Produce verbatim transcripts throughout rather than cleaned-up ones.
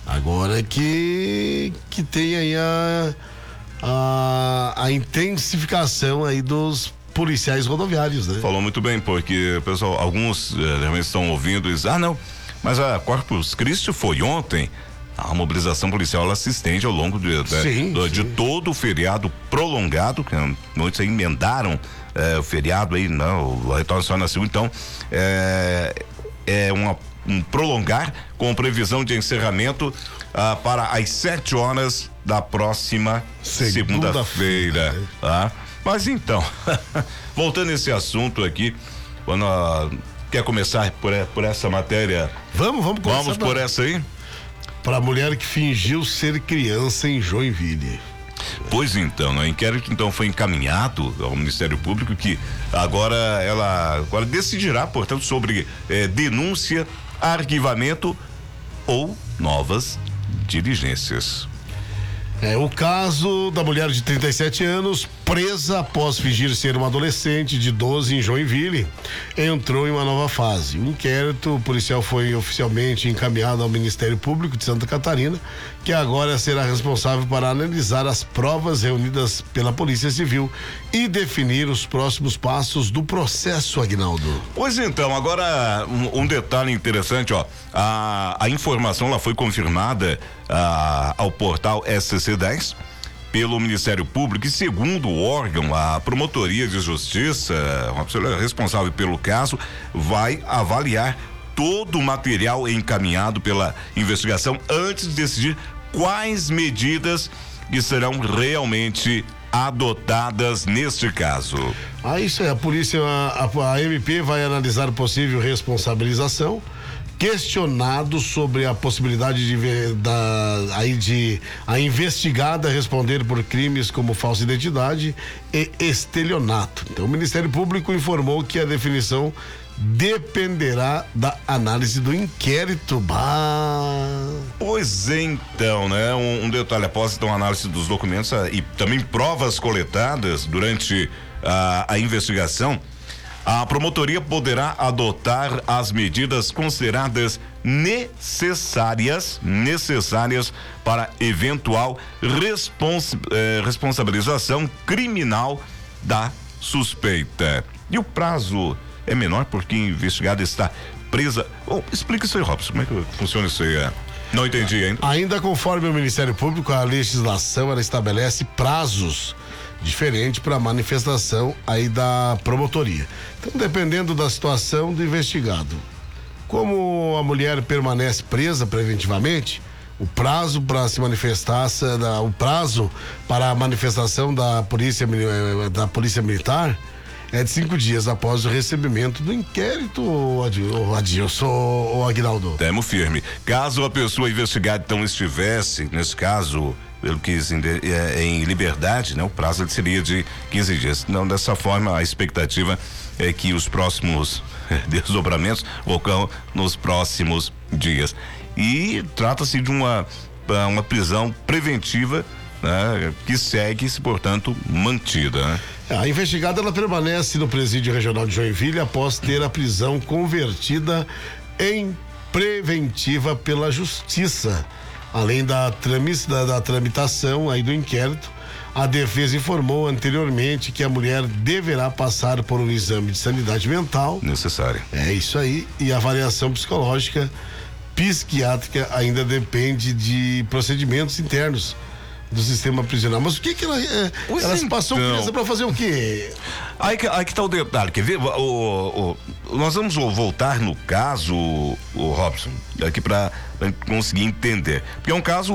Agora que, que tem aí a, a, a intensificação aí dos policiais rodoviários, né? Falou muito bem, porque, pessoal, alguns eh, realmente estão ouvindo e dizem, ah, não, mas a Corpus Christi foi ontem. A mobilização policial, ela se estende ao longo de, de, sim, de, sim. de todo o feriado prolongado, que muitos aí emendaram eh, o feriado aí, não, o retorno só nasceu, então é, é uma, um prolongar com previsão de encerramento ah, para as sete horas da próxima segunda-feira, segunda tá? Mas então, voltando a esse assunto aqui, quando ah, quer começar por, por essa matéria? Vamos, vamos começar. Vamos por essa aí? Para a mulher que fingiu ser criança em Joinville. Pois então, o inquérito então foi encaminhado ao Ministério Público, que agora ela agora decidirá, portanto, sobre eh, denúncia, arquivamento ou novas diligências. É o caso da mulher de trinta e sete anos, presa após fingir ser uma adolescente de doze em Joinville, entrou em uma nova fase. O inquérito policial foi oficialmente encaminhado ao Ministério Público de Santa Catarina, que agora será responsável para analisar as provas reunidas pela Polícia Civil e definir os próximos passos do processo, Aguinaldo. Pois então, agora um, um detalhe interessante, ó, a, a informação ela foi confirmada a, ao portal S C dez pelo Ministério Público e, segundo o órgão, a Promotoria de Justiça, uma pessoa responsável pelo caso, vai avaliar todo o material encaminhado pela investigação antes de decidir quais medidas que serão realmente adotadas neste caso. Ah, isso é, a polícia, a, a, a M P vai analisar possível responsabilização, questionado sobre a possibilidade de ver da aí de a investigada responder por crimes como falsa identidade e estelionato. Então, o Ministério Público informou que a definição dependerá da análise do inquérito. Bah. Pois então, né? Um, um detalhe, após então a análise dos documentos ah, e também provas coletadas durante ah, a investigação, a promotoria poderá adotar as medidas consideradas necessárias, necessárias para eventual respons, eh, responsabilização criminal da suspeita. E o prazo é menor porque a investigada está presa. Oh, explica isso aí, Robson, como é que funciona isso aí? É? Não entendi ainda. Ainda conforme o Ministério Público, a legislação ela estabelece prazos diferentes para manifestação aí da promotoria. Então, dependendo da situação do investigado, como a mulher permanece presa preventivamente, o prazo para se manifestar, o prazo para a manifestação da polícia da polícia militar é de cinco dias após o recebimento do inquérito, o Adilson, o Aguinaldo. Temo firme. Caso a pessoa investigada então estivesse, nesse caso, pelo que é, em liberdade, né? O prazo seria de quinze dias. Não, dessa forma, a expectativa é que os próximos desdobramentos ocorram nos próximos dias. E trata-se de uma, uma prisão preventiva, né? Que segue-se, portanto, mantida, né? A investigada ela permanece no presídio regional de Joinville após ter a prisão convertida em preventiva pela justiça. Além da, tramis, da, da tramitação aí do inquérito, a defesa informou anteriormente que a mulher deverá passar por um exame de sanidade mental necessário. É isso aí, e a avaliação psicológica psiquiátrica ainda depende de procedimentos internos do sistema prisional. Mas o que que ela é, ela se passou presa para fazer o quê? Aí que, aí que tá o detalhe, quer ver? O, o, o, nós vamos voltar no caso, o, o Robson, aqui para conseguir entender, porque é um caso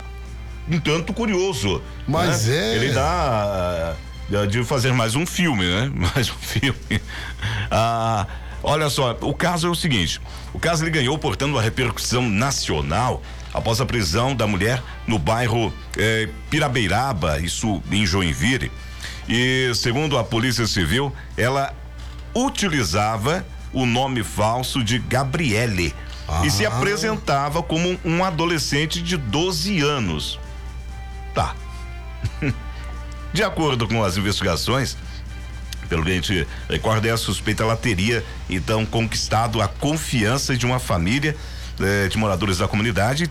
um tanto curioso. Mas né? é. Ele dá de fazer mais um filme, né? Mais um filme. Ah, olha só, o caso é o seguinte, o caso ele ganhou, portanto, uma repercussão nacional após a prisão da mulher no bairro eh, Pirabeiraba, isso em Joinville. E segundo a Polícia Civil, ela utilizava o nome falso de Gabriele ah. e se apresentava como um adolescente de doze anos. Tá. De acordo com as investigações, pelo que a gente recorda, a suspeita ela teria então conquistado a confiança de uma família eh, de moradores da comunidade